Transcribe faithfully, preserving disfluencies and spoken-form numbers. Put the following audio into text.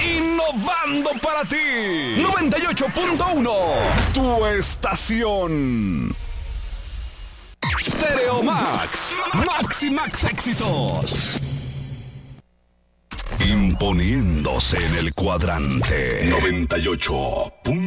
innovando para ti. noventa y ocho punto uno, tu estación. Stereo Max, Max y Max éxitos. Imponiéndose en el cuadrante noventa y ocho.